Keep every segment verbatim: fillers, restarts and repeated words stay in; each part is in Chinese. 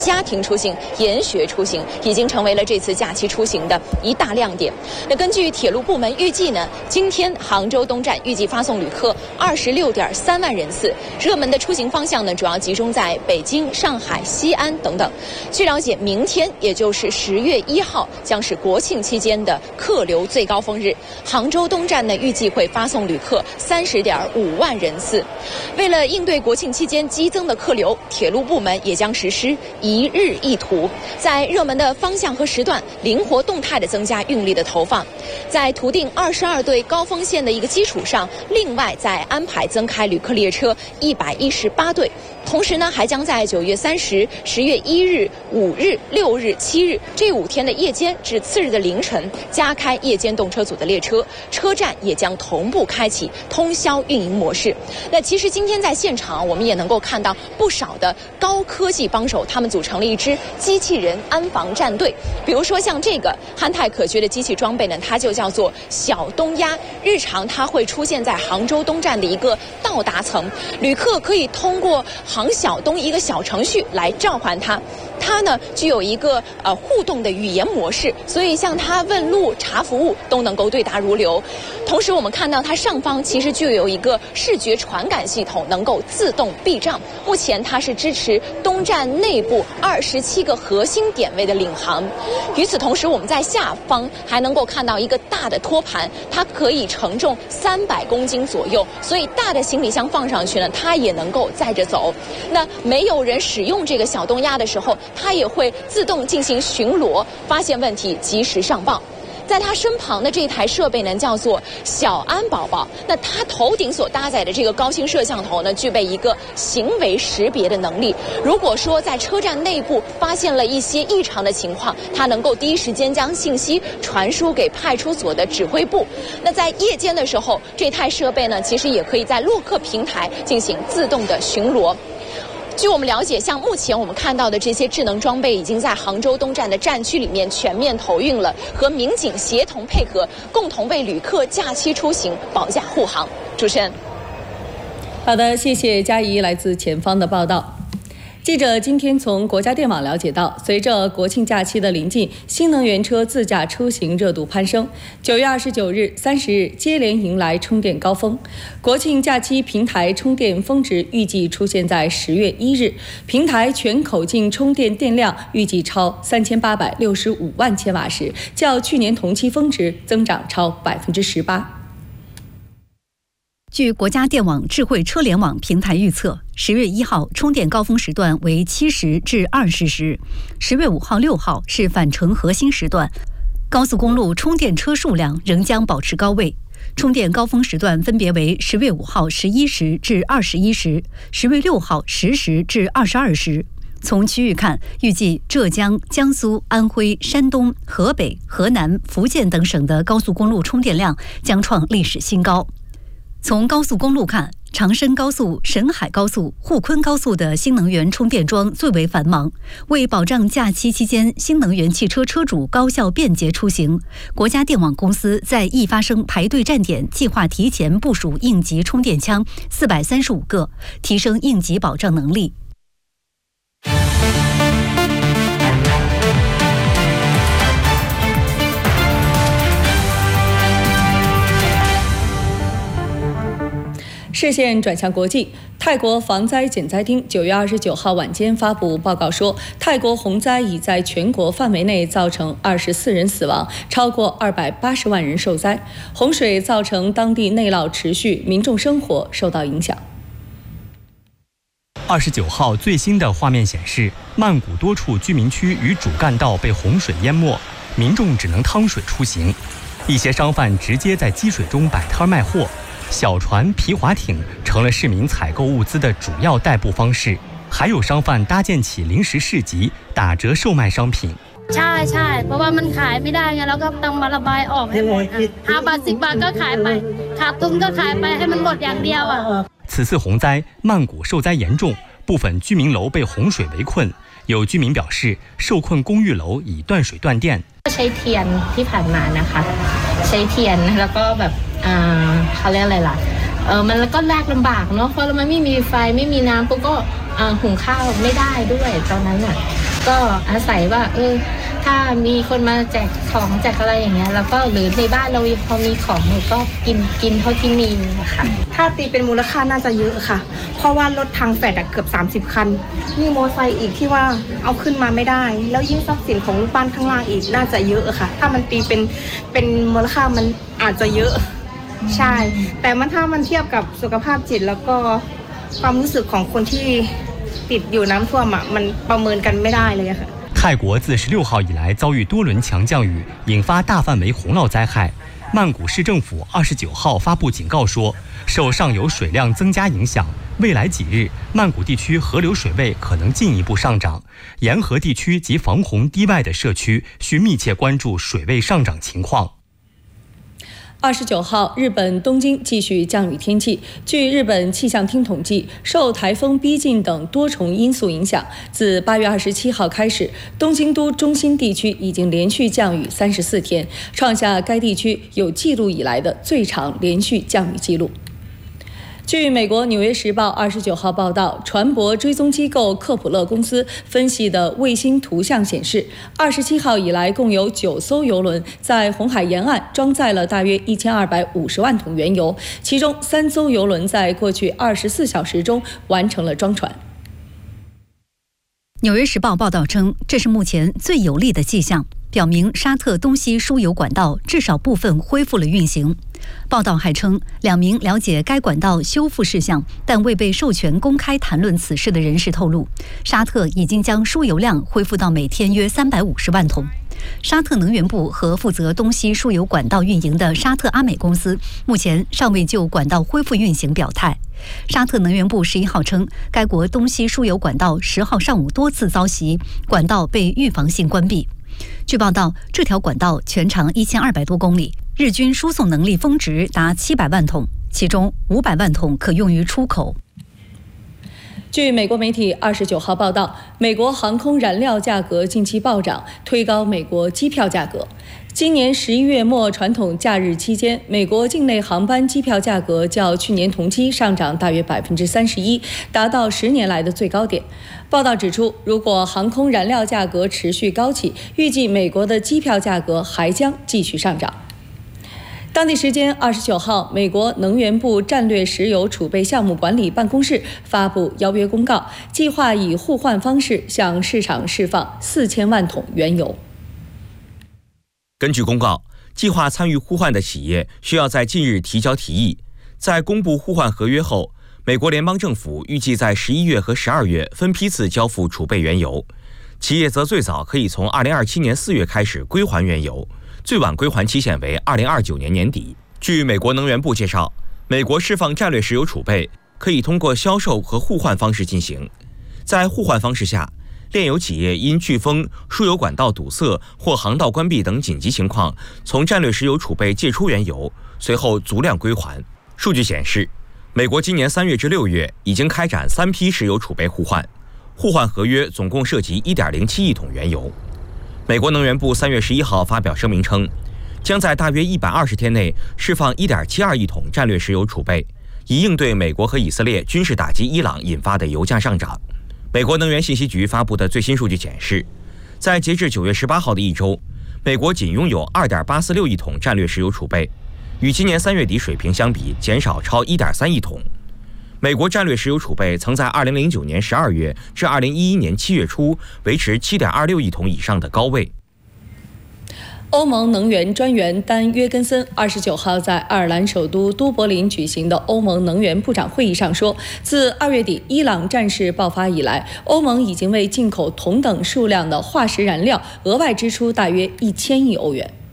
家庭出行、研学出行已经成为了这次假期出行的一大亮点。那根据铁路部门预计呢，今天杭州东站预计发送旅客二十六点三万人次，热门的出行方向呢，主要集中在北京、上海、西安等等。据了解，明天也就是十月一号将是国庆期间的客流最高峰日，杭州东站呢预计会发送旅客三十点五万人次。为了应对国庆期间激增的客流，铁路部门也将实施一日一图，在热门的方向和时段灵活动态地增加运力的投放，在图定二十二对高峰线的一个基础上，另外再安排增开旅客列车一百一十八对。同时呢，还将在九月三十、十月一日、五日、六日、七日这五天的夜间至次日的凌晨加开夜间动车组的列车，车站也将同步开启通宵运营模式。那其实今天在现场，我们也能够看到不少的高科技帮手，他们组成了一支机器人安防战队。比如说像这个憨态可掬的机器装备呢，它就叫做小东鸭，日常它会出现在杭州东站的一个到达层，旅客可以通过杭小东一个小程序来召唤它，它呢具有一个呃互动的语言模式，所以像它问路、查服务都能够对答如流。同时我们看到它上方其实就有一个视觉传感系统，能够自动避障。目前它是支持东站内部二十七个核心点位的领航。与此同时，我们在下方还能够看到一个大的托盘，它可以承重三百公斤左右，所以大的行李箱放上去呢，它也能够载着走。那没有人使用这个小东鸭的时候，它也会自动进行巡逻，发现问题及时上报。在它身旁的这台设备呢，叫做小安宝宝。那它头顶所搭载的这个高清摄像头呢，具备一个行为识别的能力。如果说在车站内部发现了一些异常的情况，它能够第一时间将信息传输给派出所的指挥部。那在夜间的时候，这台设备呢，其实也可以在洛克平台进行自动的巡逻。据我们了解，像目前我们看到的这些智能装备已经在杭州东站的站区里面全面投运了，和民警协同配合，共同为旅客假期出行保驾护航。主持人， 好的，谢谢佳怡来自前方的报道。记者今天从国家电网了解到，随着国庆假期的临近，新能源车自驾出行热度攀升。九月二十九日、三十日接连迎来充电高峰。国庆假期平台充电峰值预计出现在十月一日，平台全口径充电电量预计超三千八百六十五万千瓦时，较去年同期峰值增长超百分之十八。 据国家电网智慧车联网平台预测，十月一号充电高峰时段为七时至二十时，十月五号、六号是返程核心时段，高速公路充电车数量仍将保持高位。充电高峰时段分别为十月五号十一时至二十一时，十月六号十时至二十二时。从区域看，预计浙江、江苏、安徽、山东、河北、河南、福建等省的高速公路充电量将创历史新高。从高速公路看，长深高速、沈海高速、沪昆高速的新能源充电桩最为繁忙。为保障假期期间新能源汽车车主高效便捷出行，国家电网公司在易发生排队站点计划提前部署应急充电枪四百三十五个，提升应急保障能力。 视线转向国际，泰国防灾减灾厅九月二十九号晚间发布报告说，泰国洪灾已在全国范围内造成二十四人死亡，超过二百八十万人受灾。洪水造成当地内涝持续，民众生活受到影响。 二十九号最新的画面显示，曼谷多处居民区与主干道被洪水淹没，民众只能趟水出行。一些商贩直接在积水中摆摊卖货。小船、皮划艇成了市民采购物资的主要代步方式，还有商贩搭建起临时市集，打折售卖商品。 ใช่ใช่เพราะว่ามันขายไม่ได้ไงเราก็ต้องมาระบายออกให้หมดห้าบาทสิบบาทก็ขายไปขาดทุนก็ขายไปให้มันหมดอย่างเดียวอ่ะ。 此次洪灾，曼谷受灾严重，部分居民楼被洪水围困。有居民表示，受困公寓楼已断水断电。 ใช้เทียนที่ผ่านมานะคะใช้เทียนแล้วก็แบบอ่าเขาเรียกอะไรล่ะเออมันก็ยากลำบากเนาะเพราะมันไม่มีไฟไม่มีน้ำปุ๊บก็อ่าหุงข้าวไม่ได้ด้วยตอนนั้นน่ะก็อาศัยว่าเออถ้ามีคนมาแจกของแจกอะไรอย่างเงี้ยแล้วก็หรือในบ้านเราพอมีของหนูก็กินกินเท่าที่มีค่ะถ้าตีเป็นมูลค่าน่าจะเยอะค่ะเพราะว่ารถทางแฟดเกือบสามสิบคันมีมอไซค์อีกที่ว่าเอาขึ้นมาไม่ได้แล้วยิ่งทรัพย์สินของลูกบ้านข้างล่างอีกน่าจะเยอะค่ะถ้ามันตีเป็นเป็นมูลค่ามันอาจจะเยอะใช่แต่มันถ้ามันเทียบกับสุขภาพจิตแล้วก็ความรู้สึกของคนที่ติดอยู่น้ำท่วมอ่ะมันประเมินกันไม่ได้เลยค่ะ泰国自十六号以来遭遇多轮强降雨，引发大范围洪涝灾害。曼谷市政府二十九号发布警告说，受上游水量增加影响，未来几日曼谷地区河流水位可能进一步上涨。沿河地区及防洪堤外的社区需密切关注水位上涨情况。 二十九号，日本东京继续降雨天气。据日本气象厅统计，受台风逼近等多重因素影响，自八月二十七号开始，东京都中心地区已经连续降雨三十四天，创下该地区有记录以来的最长连续降雨记录。据美国《纽约时报》二十九号报道，船舶追踪机构克普勒公司分析的卫星图像显示，二十七号以来共有九艘邮轮在红海沿岸装载了大约一千二百五十万桶原油，其中三艘邮轮在过去二十四小时中完成了装船。 纽约时报报道称，这是目前最有力的迹象，表明沙特东西输油管道至少部分恢复了运行。报道还称，两名了解该管道修复事项但未被授权公开谈论此事的人士透露，沙特已经将输油量恢复到每天约三百五十万桶。沙特能源部和负责东西输油管道运营的沙特阿美公司目前尚未就管道恢复运行表态。沙特能源部十一号称，该国东西输油管道十号上午多次遭袭，管道被预防性关闭。据报道，这条管道全长一千二百多公里，日均输送能力峰值达七百万桶，其中五百万桶可用于出口。 据美国媒体二十九号报道，美国航空燃料价格近期暴涨，推高美国机票价格。今年十一月末传统假日期间，美国境内航班机票价格较去年同期上涨大约百分之三十一，达到十年来的最高点。报道指出，如果航空燃料价格持续高企，预计美国的机票价格还将继续上涨。当地时间二十九号，美国能源部战略石油储备项目管理办公室发布邀约公告，计划以互换方式向市场释放四千万桶原油。 根据公告，计划参与互换的企业需要在近日提交提议。在公布互换合约后，美国联邦政府预计在十一月和十二月分批次交付储备原油，企业则最早可以从二零二七年四月开始归还原油。最晚归还期限为二零二九年年底。据美国能源部介绍，美国释放战略石油储备可以通过销售和互换方式进行。在互换方式下，炼油企业因飓风、输油管道堵塞或航道关闭等紧急情况，从战略石油储备借出原油，随后足量归还。数据显示，美国今年三月至六月已经开展三批石油储备互换，互换合约总共涉及一点零七亿桶原油。美国能源部三月十一号发表声明称，将在大约一百二十天内释放一点七二亿桶战略石油储备，以应对美国和以色列军事打击伊朗引发的油价上涨。美国能源信息局发布的最新数据显示，在截至九月十八号的一周，美国仅拥有二点八四六亿桶战略石油储备，与今年三月底水平相比减少超一点三亿桶。美国战略石油储备曾在二零零九年十二月至二零一一年七月初维持七点二六亿桶以上的高位。 欧盟能源专员丹·约根森二十九号在爱尔兰首都都柏林举行的欧盟能源部长会议上说，自二月底伊朗战事爆发以来，欧盟已经为进口同等数量的化石燃料额外支出大约一千亿欧元。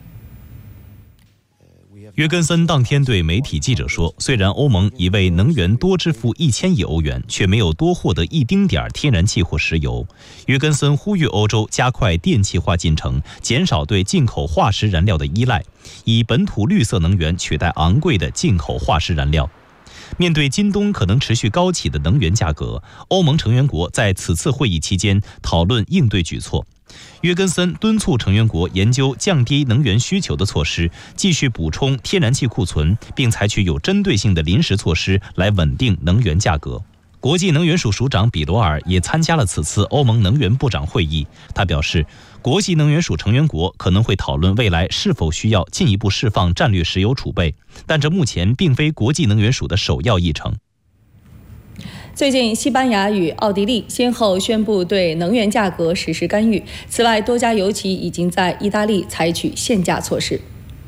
约根森当天对媒体记者说，虽然欧盟已为能源多支付一千亿欧元，却没有多获得一丁点儿天然气或石油。约根森呼吁欧洲加快电气化进程，减少对进口化石燃料的依赖，以本土绿色能源取代昂贵的进口化石燃料。面对今冬可能持续高企的能源价格，欧盟成员国在此次会议期间讨论应对举措。约根森敦促成员国研究降低能源需求的措施，继续补充天然气库存，并采取有针对性的临时措施来稳定能源价格。 国际能源署署长比罗尔也参加了此次欧盟能源部长会议。他表示，国际能源署成员国可能会讨论未来是否需要进一步释放战略石油储备，但这目前并非国际能源署的首要议程。 最近，西班牙与奥地利先后宣布对能源价格实施干预。此外，多家油企已经在意大利采取限价措施。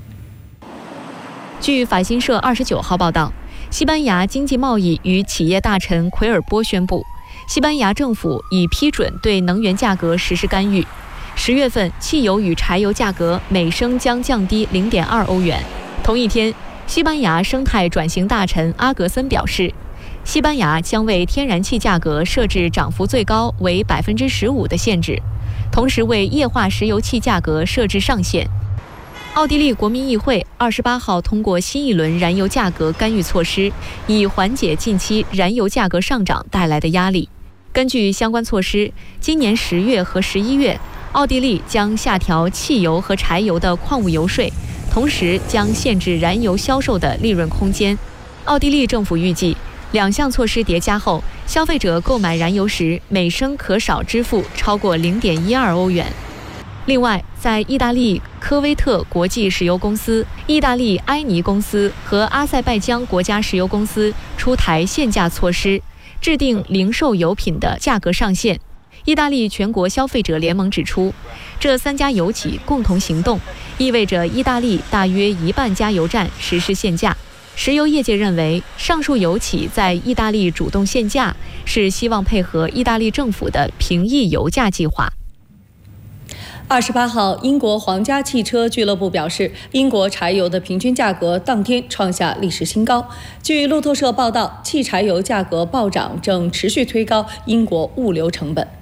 据法新社二十九号报道，西班牙经济贸易与企业大臣奎尔波宣布，西班牙政府已批准对能源价格实施干预。十月份，汽油与柴油价格每升将降低 零点二欧元。同一天，西班牙生态转型大臣阿格森表示，西班牙将为天然气价格设置涨幅最高为 百分之十五 的限制，同时为液化石油气价格设置上限。奥地利国民议会二十八号通过新一轮燃油价格干预措施，以缓解近期燃油价格上涨带来的压力。根据相关措施，今年十月和十一月，奥地利将下调汽油和柴油的矿物油税，同时将限制燃油销售的利润空间。奥地利政府预计，两项措施叠加后，消费者购买燃油时每升可少支付超过 零点一二欧元。另外，在意大利科威特国际石油公司、意大利埃尼公司和阿塞拜疆国家石油公司出台限价措施，制定零售油品的价格上限。意大利全国消费者联盟指出，这三家油企共同行动，意味着意大利大约一半加油站实施限价。石油业界认为，上述油企在意大利主动限价，是希望配合意大利政府的平抑油价计划。 二十八号，英国皇家汽车俱乐部表示，英国柴油的平均价格当天创下历史新高。据路透社报道，汽柴油价格暴涨正持续推高英国物流成本。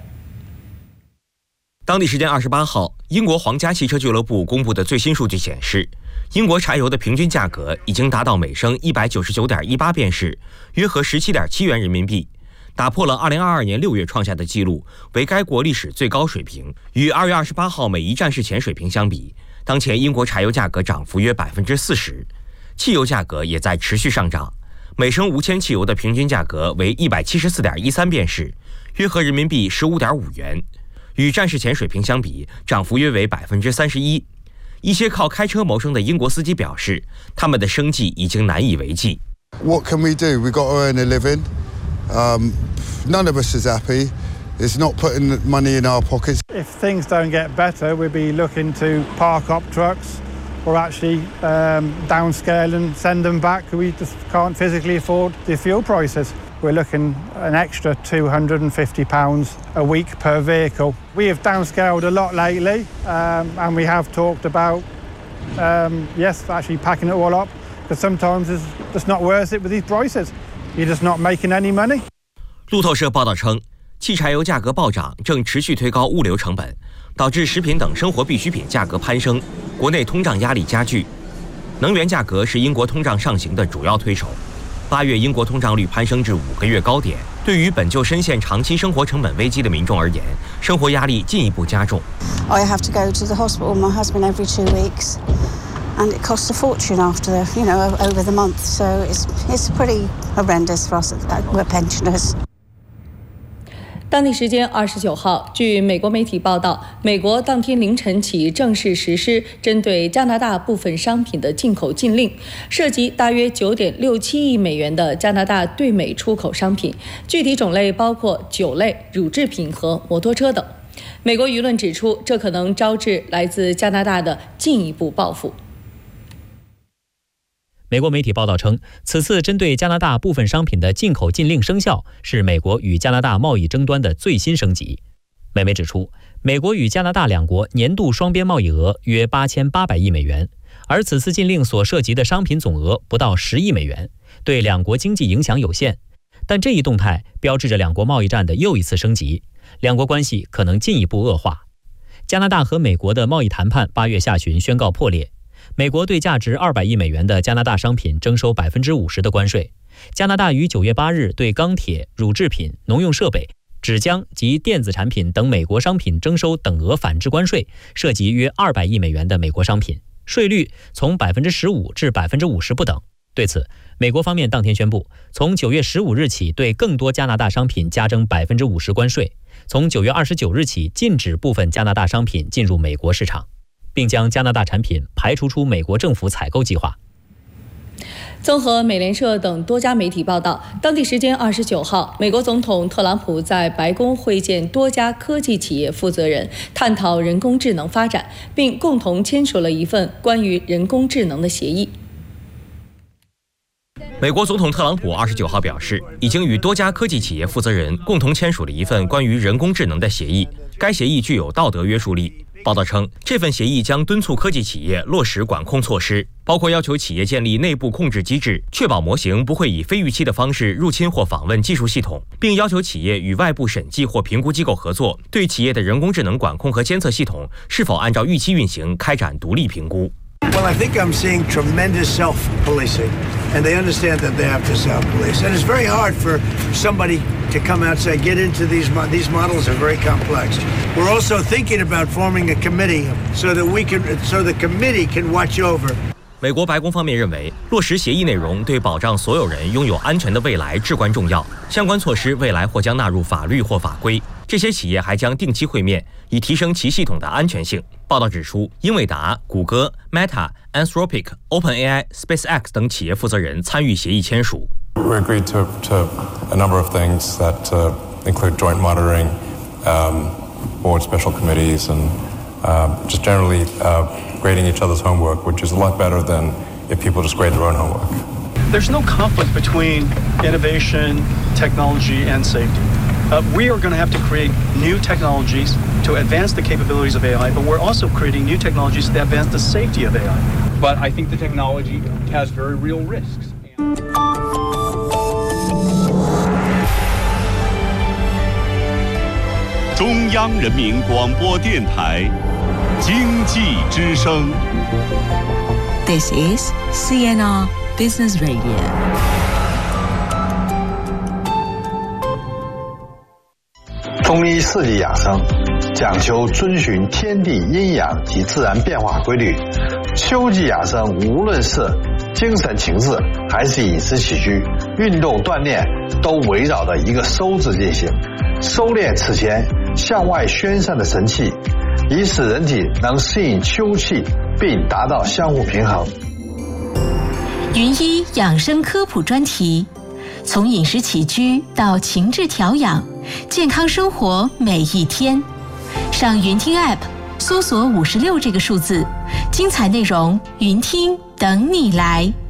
当地时间二十八号，英国皇家汽车俱乐部公布的最新数据显示，英国柴油的平均价格已经达到每升一百九十九点一八便士，约合十七点七元人民币，打破了二零二二年六月创下的纪录，为该国历史最高水平。与二月二十八号每一站式前水平相比，当前英国柴油价格涨幅约百分之四十，汽油价格也在持续上涨，每升无铅汽油的平均价格为一百七十四点一三便士，约合人民币十五点五元。与战事前水平相比，涨幅约为百分之三十一。一些靠开车谋生的英国司机表示，他们的生计已经难以为继。 What can we do? We got to earn a living. Um, none of us is happy. It's not putting money in our pockets. If things don't get better, we'll be looking to park up trucks or actually um, downscale and send them back. We just can't physically afford the fuel prices. We're looking an extra two hundred fifty pounds a week per vehicle. We have downscaled a lot lately, um, and we have talked about, um, yes, actually packing it all up, because sometimes it's just not worth it with these prices. You're just not making any money. 路透社报道称，汽柴油价格暴涨正持续推高物流成本，导致食品等生活必需品价格攀升，国内通胀压力加剧。能源价格是英国通胀上行的主要推手。八月英国通胀率攀升至五个月高点，对于本就深陷长期生活成本危机的民众而言，生活压力进一步加重。 I have to go to the hospital with my husband every two weeks, and it costs a fortune after, you know, over the month. So it's it's pretty horrendous for us. We're pensioners. 当地时间二十九号，据美国媒体报道，美国当天凌晨起正式实施针对加拿大部分商品的进口禁令，涉及大约 九点六七亿美元的加拿大对美出口商品，具体种类包括酒类、乳制品和摩托车等。美国舆论指出，这可能招致来自加拿大的进一步报复。 美国媒体报道称，此次针对加拿大部分商品的进口禁令生效，是美国与加拿大贸易争端的最新升级。美媒指出，美国与加拿大两国年度双边贸易额约八千八百亿美元，而此次禁令所涉及的商品总额不到十亿美元，对两国经济影响有限。但这一动态标志着两国贸易战的又一次升级，两国关系可能进一步恶化。加拿大和美国的贸易谈判八月下旬宣告破裂。美国对价值二百亿美元的加拿大商品征收 百分之五十 的关税。加拿大于九月八日对钢铁、乳制品、农用设备、纸浆及电子产品等美国商品征收等额反制关税，涉及约二百亿美元的美国商品，税率从 百分之十五 至 百分之五十 不等。对此， 美国方面当天宣布，从九月十五日起对更多加拿大商品加征百分之五十关税，从九月二十九日起禁止部分加拿大商品进入美国市场，并将加拿大产品排除出美国政府采购计划。 综合美联社等多家媒体报道，当地时间二十九号，美国总统特朗普在白宫会见多家科技企业负责人，探讨人工智能发展，并共同签署了一份关于人工智能的协议。 美国总统特朗普二十九号表示，已经与多家科技企业负责人共同签署了一份关于人工智能的协议，该协议具有道德约束力。报道称，这份协议将敦促科技企业落实管控措施，包括要求企业建立内部控制机制，确保模型不会以非预期的方式入侵或访问技术系统，并要求企业与外部审计或评估机构合作，对企业的人工智能管控和监测系统是否按照预期运行开展独立评估。 Well, I think I'm seeing tremendous self-policing, and they understand that they have to self-police. And it's very hard for somebody to come out and say, get into these mo- these models are very complex. We're also thinking about forming a committee so that we can, so the committee can watch over. 美国白宫方面认为，落实协议内容对保障所有人拥有安全的未来至关重要，相关措施未来或将纳入法律或法规。这些企业还将定期会面，以提升其系统的安全性。报道指出，英伟达、谷歌、Meta、Anthropic、OpenAI、SpaceX 等企业负责人参与协议签署。 We agreed to, to a number of things that uh, include joint monitoring, um, board special committees, and uh, just generally uh, grading each other's homework, which is a lot better than if people just grade their own homework. There's no conflict between innovation, technology, and safety. Uh, we are going to have to create new technologies to advance the capabilities of A I, but we're also creating new technologies to advance the safety of A I. But I think the technology has very real risks. 中央人民广播电台经济之声。 This is C N R Business Radio. 中医四季养生讲求遵循天地阴阳及自然变化规律。秋季养生无论是精神情志还是饮食起居、运动锻炼，都围绕着一个收字进行，收敛此前向外宣散的神气，以使人体能适应秋气，并达到相互平衡。 云医养生科普专题，从饮食起居到情志调养，健康生活每一天。上云听 App 搜索五十六这个数字，精彩内容云听等你来。